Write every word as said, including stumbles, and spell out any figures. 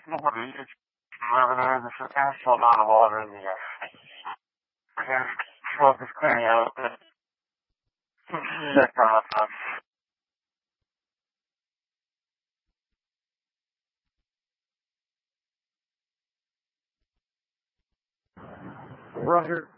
Nobody is having this potential amount of water in the air. I can smoke is clearing out. Check out. Roger.